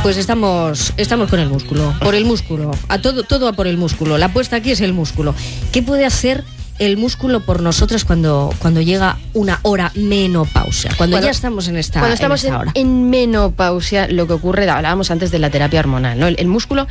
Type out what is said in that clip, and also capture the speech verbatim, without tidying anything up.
Pues estamos, estamos con el músculo, por el músculo, a todo, todo a por el músculo. La apuesta aquí es el músculo. ¿Qué puede hacer el músculo por nosotras cuando, cuando llega una hora menopausia? Cuando, cuando ya estamos en esta, cuando estamos en, esta en, hora. en menopausia, lo que ocurre, hablábamos antes de la terapia hormonal, ¿no? El, el músculo